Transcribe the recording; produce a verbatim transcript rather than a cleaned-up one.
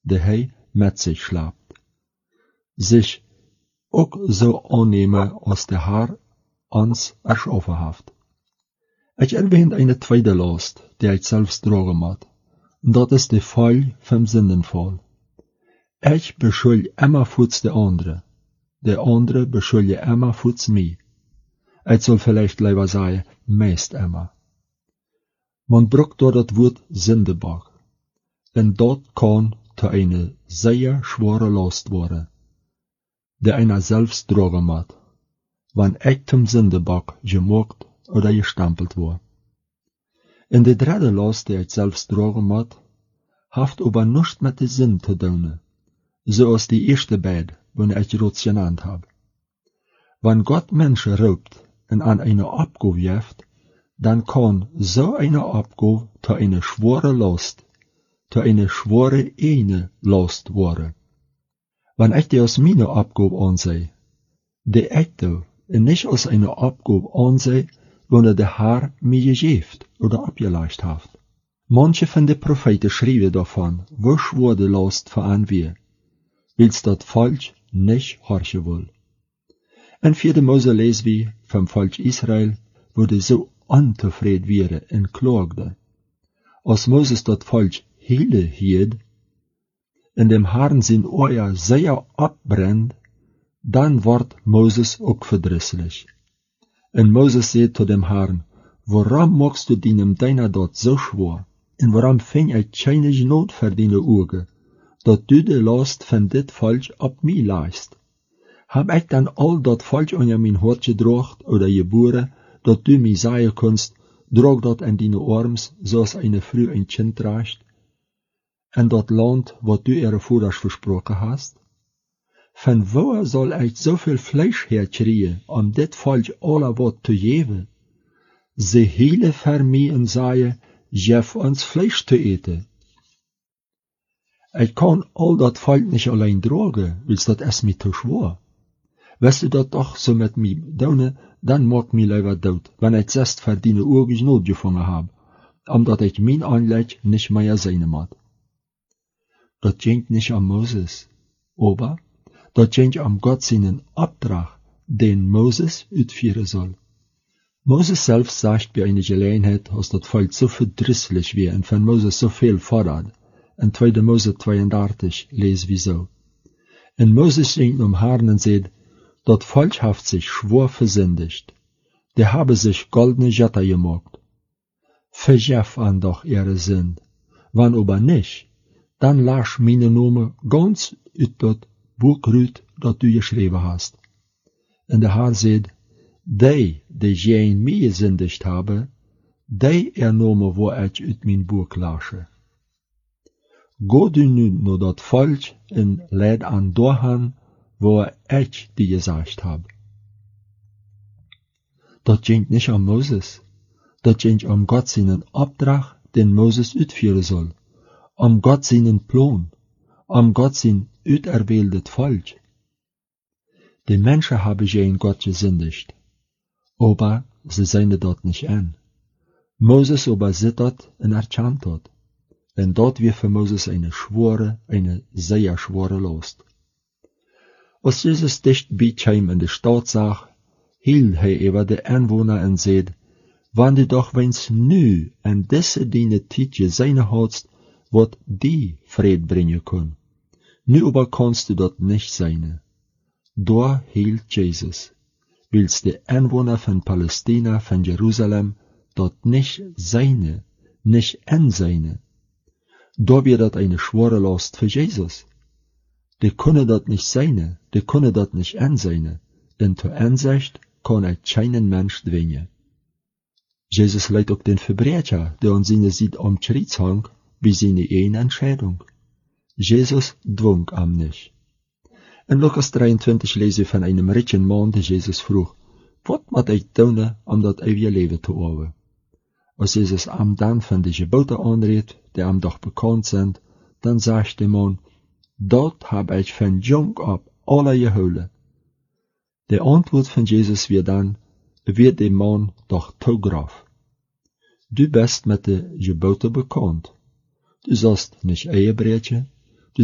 die hij met zich slaapt. Zich ook zo aannemen als de Haar ons erschaffen heeft. Ik erwähnt eine tweede last, die ik zelfs dragen moet. Dat is de val vom Sündenfall. Ich beschuldige immer voets de andere. De andere beschuldige immer voets mij. Ich soll vielleicht lieber sagen, meist immer. Man braucht dort das Wort Sündebach. Und dort kann zu eine sehr schwere Last worden, die einer selbst tragen muss, wenn ich zum Sündebach gemacht oder gestampelt war. In de dritte Last, die ich selbst tragen muss, haft aber nichts mit de Sinn zu tun, so als die erste beid, wenn ich rot genannt habe. Wenn Gott Menschen raubt und an eine Abgabe jeft, dann kann so eine Abgabe zu eine schwere Last, zu eine schwere eine Last werden. Wenn ich die als meine Abgabe ansehe, die ich da nicht als eine Abgabe ansehe, wenn er der Herr mir gegeben oder abgeleicht hat. Manche von den Propheten schrieben davon, wo schwor die Last für an wir, weil's dat falsch nicht horchen will. En vierde Mose lesen wir vom Volk Israel, wo die so unzufrieden wäre und klagte. Als Moses dat Volk hele hielt, in dem Herrn sein Ohr sehr abbrennt, dann wird Moses auch verdrisslich. Und Moses sagt zu dem Herrn, warum machst du deinem deiner dort so schwer? Und warum fing ich keine Not für deine Augen, dat du de Last von dit Volk ab mir leist? Hab ich dann all dat Volk an mein Hort gedracht oder geboren, dat du mir sagen kannst, drag dat an deine Arms, so's eine Frau ein Kind trägt? En dat Land, wat du ihre Vorers versprochen hast? Von woher soll ich so viel Fleisch herkriegen, um dit Volk aller wat zu geben? Sie hele für mich und sagen, geef uns Fleisch zu eten. Ich kann all dat Volk nicht allein tragen, weil's dat es mir zu schwer. Weißt du dat doch so mit mir doune, dann mag mir lieber dood, wenn ich selbst für deine Augen Not gefangen hab, omdat ich mein Anleg nicht mehr sein mag. Dat ging nicht am Moses, aber dat ging am Gott seinen Auftrag, den Moses utführen soll. Moses selbst sagt bei einer Gelegenheit, als dat Volk so verdrisslich wäre und von Moses so viel fordert. In zweite Mose zweiunddreißig lesen wir so. Und Moses ging um Herrn und sagt, dat Volk haft sich schwor versündigt. Die habe sich goldene Götter gemacht. Vergef an doch ihre Sünd. Wann aber nicht, dann lasch meine Name ganz ut dat Buch rüt, dat du geschrieben hast. Und der Herr sagt, die, die je in mir gesündigt habe, die ernome wo ich ut mein Buch lasche. Go du nun nur dat Volk und leid an dorhan, wo ich dir gesagt hab. Dat ging nicht am Moses, dat ging am Gott seinen Auftrag, den Moses utführen soll, am Gott seinen Plan, am Gott sein uterwähltes Volk. Die Menschen haben je in Gott gesündigt, aber sie seien dort nicht an. Moses aber sieht dort und erkannt dort. Und dort wird für Moses eine schwere, eine sehr schwere Last. Als Jesus dicht beikam in die Stadt sah, hielt er über die Einwohner und sagt, wenn du doch wenn's nu an diese deine Tietje seine hast, wat die Fried bringen kann. Nu aber kannst du dort nicht sein. Da hielt Jesus, weil's die Einwohner von Palästina, von Jerusalem, dort nicht seine, nicht an seine. Da wird dat eine schwere Last für Jesus. Die können dat nicht seine, die können dat nicht an seine, denn zur Ansicht kann er keinen Mensch dwingen. Jesus leidt auch den Verbrecher, der an seine Seite am Kreuz hang, wie seine eine Entscheidung. Jesus dwang am nicht. In Lukas dreiundzwanzig lese ich von einem reichen Mann, der Jesus frug, wat moet ich tun, um dat ewige Leben zu haben? Als Jesus am dann von den Geboten anredet, die am doch bekannt sind, dann sagt der Mann, dort hab ich von jung ab alle geholen. Die Antwort von Jesus wird dann, wird dem Mann doch tograaf. Du bist mit den Geboten bekannt. Du sollst nicht Ehe brechen,